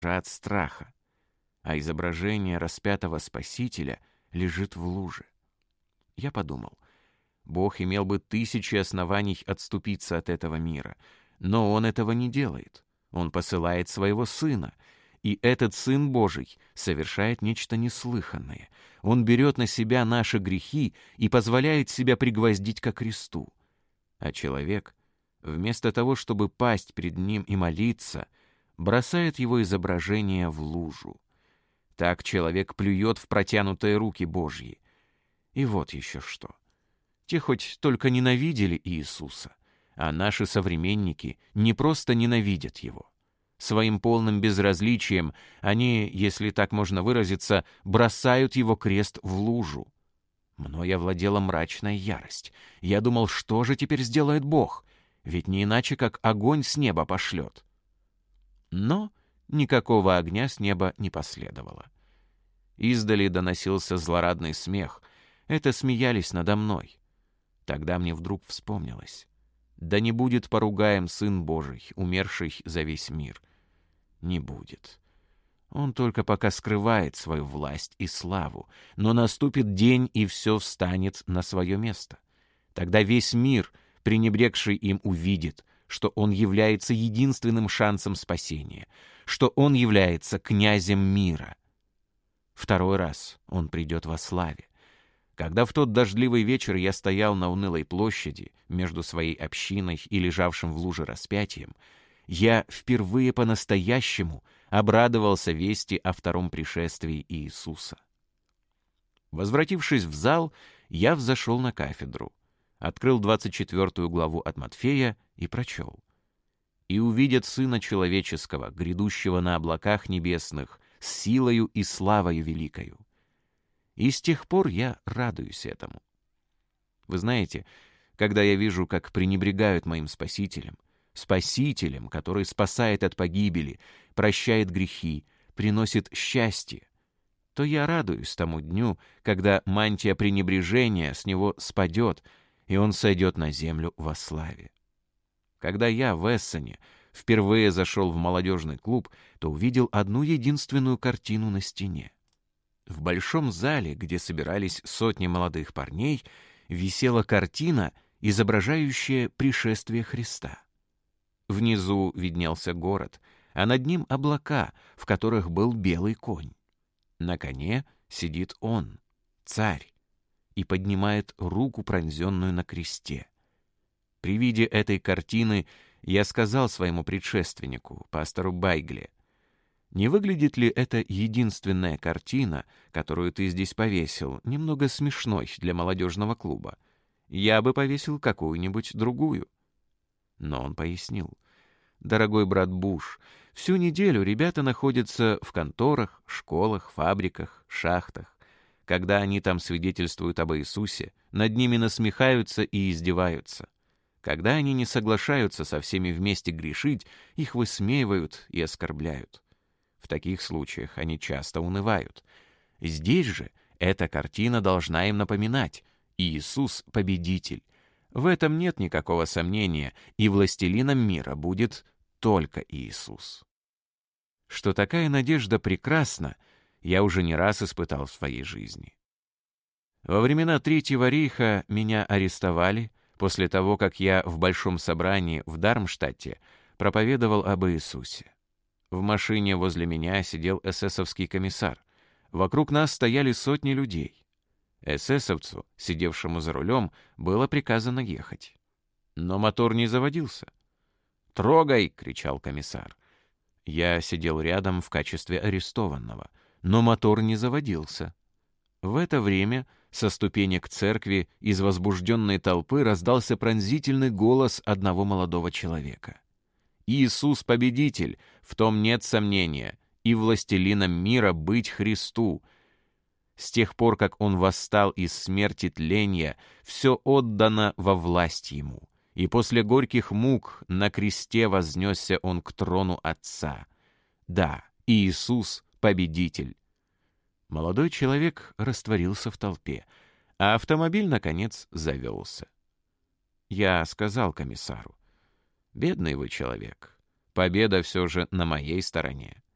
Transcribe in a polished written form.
от страха, а изображение распятого Спасителя лежит в луже. Я подумал, Бог имел бы тысячи оснований отступиться от этого мира, но Он этого не делает. Он посылает Своего Сына, и этот Сын Божий совершает нечто неслыханное. Он берет на себя наши грехи и позволяет себя пригвоздить ко кресту. А человек, вместо того, чтобы пасть перед Ним и молиться, бросает Его изображение в лужу. Так человек плюет в протянутые руки Божьи. И вот еще что. Те хоть только ненавидели Иисуса, а наши современники не просто ненавидят Его. Своим полным безразличием они, если так можно выразиться, бросают Его крест в лужу. Мною овладела мрачная ярость. Я думал, что же теперь сделает Бог? Ведь не иначе, как огонь с неба пошлет. Но никакого огня с неба не последовало. Издали доносился злорадный смех. Это смеялись надо мной. Тогда мне вдруг вспомнилось. Да не будет поругаем Сын Божий, умерший за весь мир. Не будет. Он только пока скрывает свою власть и славу, но наступит день, и все встанет на свое место. Тогда весь мир, пренебрегший им, увидит, что он является единственным шансом спасения, что он является князем мира. Второй раз он придет во славе. Когда в тот дождливый вечер я стоял на унылой площади между своей общиной и лежавшим в луже распятием, я впервые по-настоящему обрадовался вести о втором пришествии Иисуса. Возвратившись в зал, я взошел на кафедру, открыл 24 главу от Матфея и прочел. «И увидят Сына Человеческого, грядущего на облаках небесных, с силою и славою великою». И с тех пор я радуюсь этому. Вы знаете, когда я вижу, как пренебрегают моим Спасителем, который спасает от погибели, прощает грехи, приносит счастье, то я радуюсь тому дню, когда мантия пренебрежения с него спадет, и он сойдет на землю во славе. Когда я в Эссене впервые зашел в молодежный клуб, то увидел одну единственную картину на стене. В большом зале, где собирались сотни молодых парней, висела картина, изображающая пришествие Христа. Внизу виднелся город, а над ним облака, в которых был белый конь. На коне сидит он, царь, и поднимает руку, пронзенную на кресте. При виде этой картины я сказал своему предшественнику, пастору Байгле: «Не выглядит ли эта единственная картина, которую ты здесь повесил, немного смешной для молодежного клуба? Я бы повесил какую-нибудь другую». Но он пояснил: «Дорогой брат Буш, всю неделю ребята находятся в конторах, школах, фабриках, шахтах. Когда они там свидетельствуют об Иисусе, над ними насмехаются и издеваются. Когда они не соглашаются со всеми вместе грешить, их высмеивают и оскорбляют. В таких случаях они часто унывают. Здесь же эта картина должна им напоминать: Иисус — победитель. В этом нет никакого сомнения, и властелином мира будет только Иисус». Что такая надежда прекрасна, я уже не раз испытал в своей жизни. Во времена Третьего рейха меня арестовали после того, как я в большом собрании в Дармштадте проповедовал об Иисусе. В машине возле меня сидел эсэсовский комиссар. Вокруг нас стояли сотни людей. Эсэсовцу, сидевшему за рулем, было приказано ехать. Но мотор не заводился. «Трогай!» — кричал комиссар. Я сидел рядом в качестве арестованного, но мотор не заводился. В это время со ступенек церкви из возбужденной толпы раздался пронзительный голос одного молодого человека. «Иисус — победитель, в том нет сомнения, и властелином мира быть Христу. С тех пор, как Он восстал из смерти тления, все отдано во власть Ему, и после горьких мук на кресте вознесся Он к трону Отца. Да, Иисус — победитель». Молодой человек растворился в толпе, а автомобиль, наконец, завелся. Я сказал комиссару: «Бедный вы человек, победа все же на моей стороне».